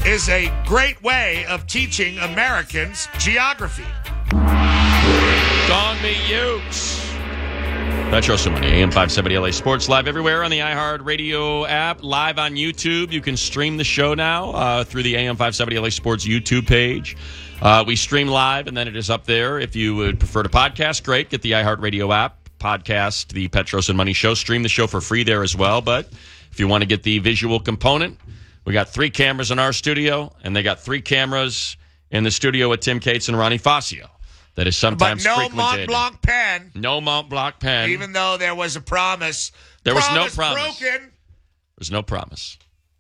is a great way of teaching Americans geography. Dong me Utes. Petros and Money, AM 570 LA Sports, live everywhere on the iHeartRadio app, live on YouTube. You can stream the show now through the AM 570 LA Sports YouTube page. We stream live, and then it is up there. If you would prefer to podcast, great. Get the iHeartRadio app, podcast the Petros and Money Show. Stream the show for free there as well. But if you want to get the visual component, we got 3 cameras in our studio, and they got 3 cameras in the studio with Tim Cates and Ronnie Fascio. That is sometimes frequented. But no Mont Blanc pen. No Mont Blanc pen. Even though there was a promise. There was no promise. Broken. There's no promise.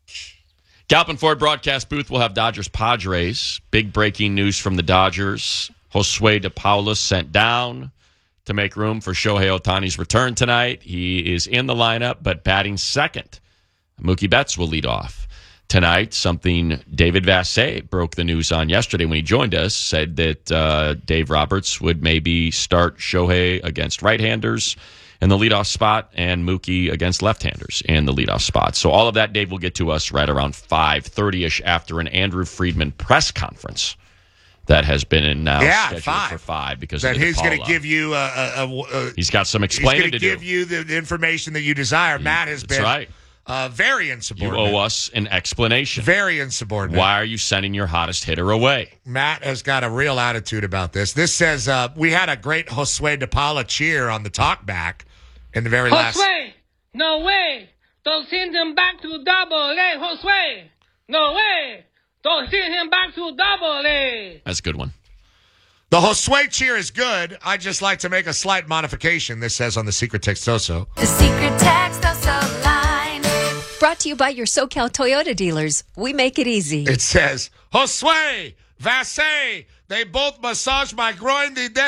Galpin Ford broadcast booth will have Dodgers-Padres. Big breaking news from the Dodgers. Josue de Paula sent down to make room for Shohei Ohtani's return tonight. He is in the lineup, but batting second. Mookie Betts will lead off tonight. Something David Vassegh broke the news on yesterday when he joined us, said that Dave Roberts would maybe start Shohei against right-handers in the leadoff spot and Mookie against left-handers in the leadoff spot. So all of that, Dave, will get to us right around 5:30-ish after an Andrew Friedman press conference that has been now scheduled for 5 because that of he's going to give you he's got some explaining to do. He's going to give you the information that you desire. Matt has been right. Very insubordinate. You owe us an explanation. Very insubordinate. Why are you sending your hottest hitter away? Matt has got a real attitude about this. This says, we had a great Josue de Paula cheer on the talkback in the very last... Josue! No way! Don't send him back to Double A, Josue! No way! Don't send him back to Double A! That's a good one. The Josue cheer is good. I'd just like to make a slight modification, this says on the Secret Textoso. The Secret Textoso line. Brought to you by your SoCal Toyota dealers. We make it easy. It says, Josue, Vassegh, they both massage my groin today.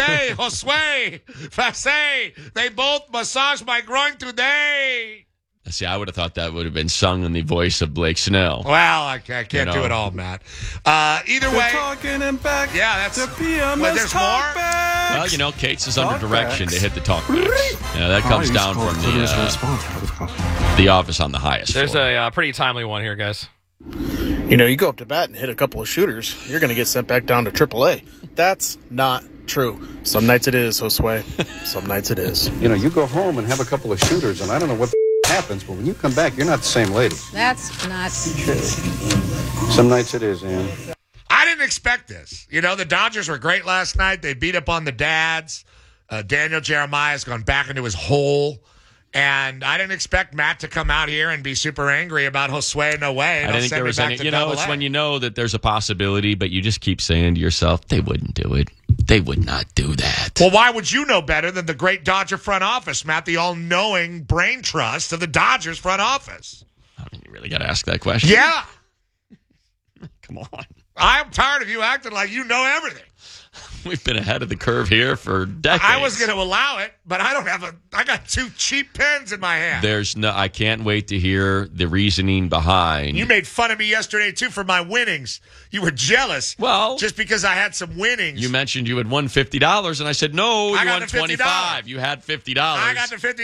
Josue, Vassegh, they both massage my groin today. See, I would have thought that would have been sung in the voice of Blake Snell. Well, I can't do it all, Matt. Either way. Talking and back. Yeah, that's... The PMS there's more? Well, Cates is under direction to hit the talkbacks. That comes down from the office on the highest There's floor. a pretty timely one here, guys. You go up to bat and hit a couple of shooters, you're going to get sent back down to AAA. That's not true. Some nights it is, Josue. Some nights it is. You go home and have a couple of shooters, and I don't know what happens, but when you come back, you're not the same lady. That's not true. Some nights it is, Ann. I didn't expect this. The Dodgers were great last night. They beat up on the dads. Daniel Jeremiah's gone back into his hole. And I didn't expect Matt to come out here and be super angry about Josue. No way. I didn't think there was any. It's when you know that there's a possibility, but you just keep saying to yourself, they wouldn't do it. They would not do that. Well, why would you know better than the great Dodger front office, Matt, the all-knowing brain trust of the Dodgers front office? You really got to ask that question. Yeah. Come on. I'm tired of you acting like you know everything. We've been ahead of the curve here for decades. I was going to allow it, but I got 2 cheap pens in my hand. I can't wait to hear the reasoning behind. You made fun of me yesterday, too, for my winnings. You were jealous. Well, just because I had some winnings. You mentioned you had won $50, and I said, no, you won $25. You had $50. I got the $50.